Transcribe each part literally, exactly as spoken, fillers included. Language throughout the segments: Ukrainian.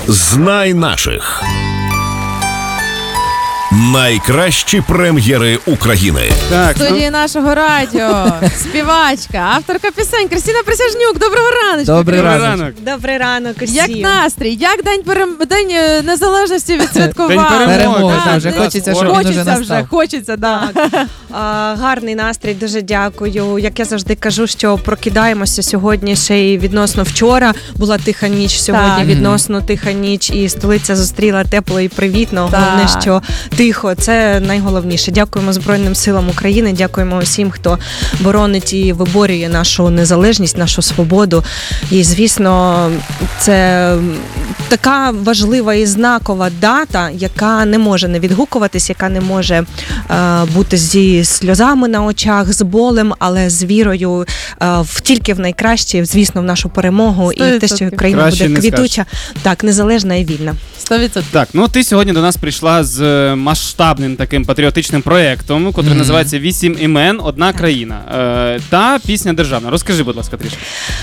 Знай наших. Найкращі прем'єри України. Так, В студії нашого радіо співачка, авторка пісень Кристина Присяжнюк. Доброго раночку. Добрий Крис. ранок. Добрий ранок усім. Як настрій? Як День, перем... День е, Незалежності відсвяткували? День перемоги, Так, так, вже день- хочеться, щоб він хочеться уже вже, настав. хочеться, да. А, гарний настрій, дуже дякую. Як я завжди кажу, що прокидаємося сьогодні ще й відносно вчора. Була тиха ніч, сьогодні Так. відносно тиха ніч, і столиця зустріла тепло і привітно. Так. Головне, що тихо, це найголовніше. Дякуємо Збройним силам України, дякуємо усім, хто боронить і виборює нашу незалежність, нашу свободу. І, звісно, це така важлива і знакова дата, яка не може не відгукуватись, яка не може е, бути зі сльозами на очах, з болем, але з вірою е, в тільки в найкраще, звісно, в нашу перемогу і в те, що Україна Краще буде не квітуча, так, незалежна і вільна. сто відсотків. Так, ну ти сьогодні до нас прийшла з е, масштабним таким патріотичним проєктом, який Мгм. називається «Вісім імен, одна країна». Е, та пісня державна. Розкажи, будь ласка, трішки.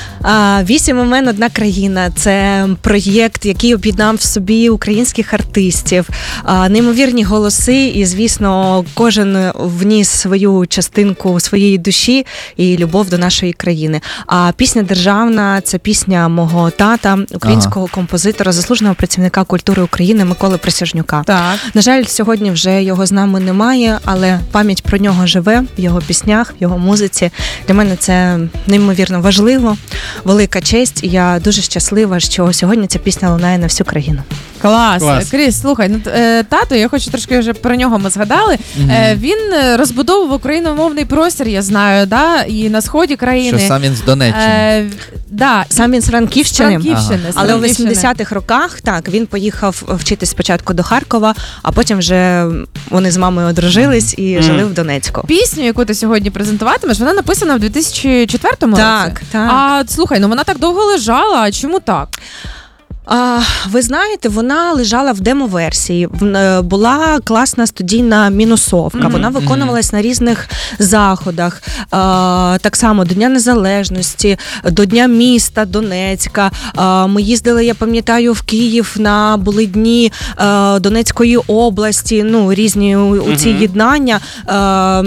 А, «Вісім імен, одна країна» – це проєкт, який об'єднав в собі українських артистів, а, неймовірні голоси, і, звісно, кожен вніс свою частинку своєї душі і любов до нашої країни. А пісня державна – це пісня мого тата, українського композитора, заслуженого працівника культури України Миколи Присяжнюка. Так. На жаль, сьогодні вже його з нами немає, але пам'ять про нього живе в його піснях, в його музиці. Для мене це неймовірно важливо, велика честь, і я дуже щаслива, що сьогодні ця пісня лунає на всю країну. Клас. Клас. Кріс, слухай, ну, е, тато, я хочу трошки вже про нього ми згадали. Мгм. Е, він е, розбудовував україномовний простір, я знаю, да, і на сході країни. Що сам він з Донеччини. Е, да, Сам він з Франківщини. Франківщини, Ага. з Але у Франківщини. вісімдесятих роках, так, він поїхав вчитись спочатку до Харкова, а потім вже вони з мамою одружились і Мгм. жили в Донецьку. Пісню, яку ти сьогодні презентуватимеш, вона написана в дві тисячі четвертому Так, році. так. А слухай, ну вона так довго лежала. А чому так? А, ви знаєте, вона лежала в демо-версії. В- е, Була класна студійна мінусовка. Мгм. Вона виконувалась на різних заходах. А, так само до Дня Незалежності, до Дня міста Донецька. А, ми їздили, я пам'ятаю, в Київ на були дні е, Донецької області, ну, різні у, у ці Мгм. єднання. Е,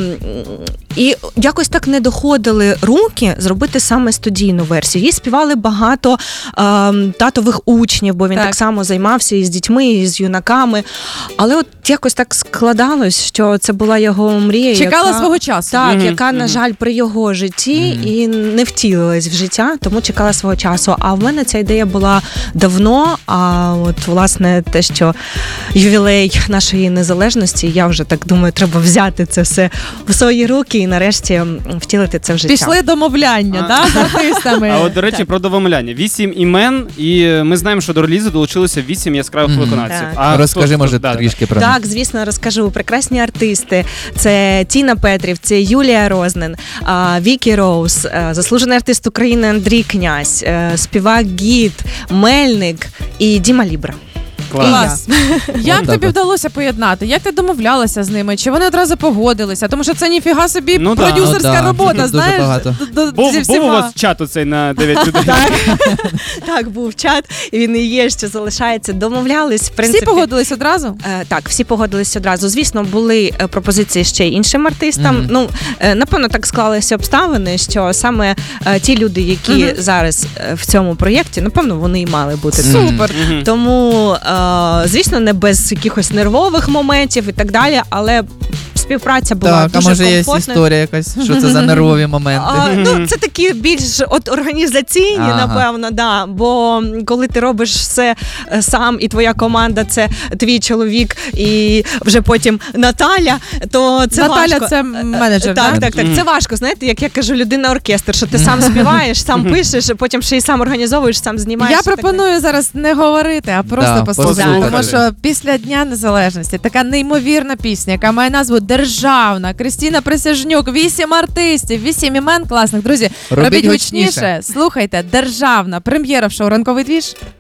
і якось так не доходили руки зробити саме студійну версію. Її співали багато е, татових учнів, бо він так. Так. само займався і з дітьми, і з юнаками. Але от якось так складалось, що це була його мрія. Чекала яка, свого часу. Так, Мгм, яка, на мгм. жаль, при його житті Мгм. і не втілилась в життя, тому чекала свого часу. А в мене ця ідея була давно, а от, власне, те, що ювілей нашої незалежності, я вже так думаю, треба взяти це все в свої руки і нарешті втілити це в життя. Пішли домовляння, А. да, з артистами. А от, до речі, про домовляння. Вісім імен, і ми знаємо, що до релізу долучилося вісім яскравих Мгм. виконавців. Так. А Розкажи, хто- може, хто- да, да. трішки про них. Так, звісно, розкажу. Прекрасні артисти. Це Тіна Петрів, це Юлія Рознен, а, Вікі Роуз, а, заслужений артист України Андрій Князь, а, співак Гід, Мельник і Діма Лібра. Клас. Клас. Як От тобі так от. вдалося поєднати? Як ти домовлялася з ними? Чи вони одразу погодилися? Тому що це ніфіга собі Ну да. продюсерська Ну да, робота, дуже знаєш? багато. Д- д- Був, зі був у всіма. вас чат оцей на дев'ять людей? Так, був чат, і він і є, що залишається. Домовлялись, в Всі принципі. погодились одразу? Е, Так, всі погодились одразу. Звісно, були е, пропозиції ще й іншим артистам. Мгм. Ну, е, напевно, так склалися обставини, що саме е, ті люди, які Мгм. зараз е, в цьому проєкті, напевно, вони і мали бути тут. Супер. Мгм. Тому, е, звісно, не без якихось нервових моментів і так далі, але співпраця була Так, а дуже може є комфортною. історія якась, що це за нервові моменти? А, ну, це такі більш от організаційні, Ага. напевно, да. Бо коли ти робиш все е, сам, і твоя команда це твій чоловік, і вже потім Наталя, то це Наталя важко. це менеджер, Так, да? так, так. Мгм. Це важко. Знаєте, як я кажу, людина-оркестр, що ти сам співаєш, сам пишеш, потім ще й сам організовуєш, сам знімаєш. Я і так далі. пропоную зараз не говорити, а просто Да, послухати. послухати. Тому що після Дня Незалежності така неймовірна пісня, яка має назву Державна. Кристина Присяжнюк, вісім артистів, вісім імен класних. Друзі, Робіть робіть гучніше. гучніше. Слухайте, Державна. Прем'єра в шоу «Ранковий двіж».